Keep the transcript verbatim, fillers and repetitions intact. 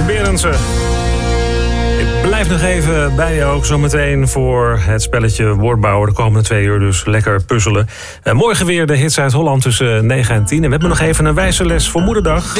Berendsen. Ik blijf nog even bij je ook zometeen voor het spelletje woordbouwen. De komende twee uur dus lekker puzzelen. Uh, morgen weer de hits uit Holland tussen negen en tien. En we hebben nog even een wijze les voor Moederdag.